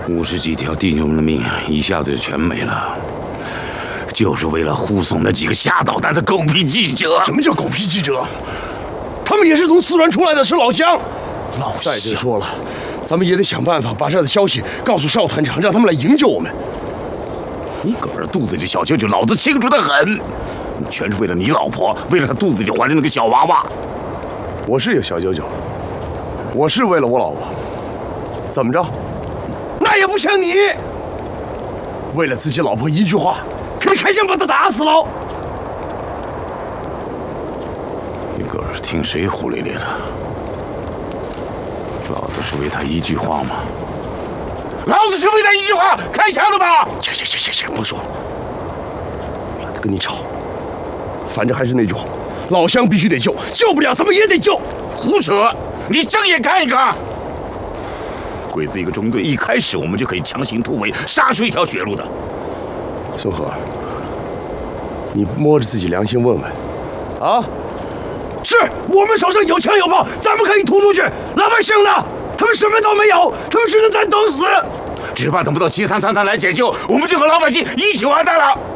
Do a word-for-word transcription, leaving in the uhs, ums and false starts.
五十几条弟兄们的命一下子就全没了，就是为了护送那几个下导弹的狗屁记者。 什么叫狗屁记者？他们也是从四川出来的，是老乡。 老再者说了，咱们也得想办法把这儿的消息告诉邵团长，让他们来营救我们。 你狗儿肚子里小舅舅脑子清楚得很，你全是为了你老婆，为了她肚子里怀着那个小娃娃。 我是有小舅舅，我是为了我老婆。怎么着？那也不像你，为了自己老婆一句话，可以开枪把他打死了。 你狗儿听谁胡咧咧的？老子是为他一句话吗？老子是为他一句话开枪的吧？ 行行行行行，甭说了，懒得跟你吵。反正还是那句话，老乡必须得救，救不了咱们也得救。 胡扯！你睁眼看一看。鬼子一个中队，一开始我们就可以强行突围，杀出一条血路的。 宋河，你摸着自己良心问问，啊？是我们手上有枪有炮，咱们可以突出去。老百姓呢？他们什么都没有，他们只能在等死。 只怕等不到七三三三来解救，我们就和老百姓一起完蛋了。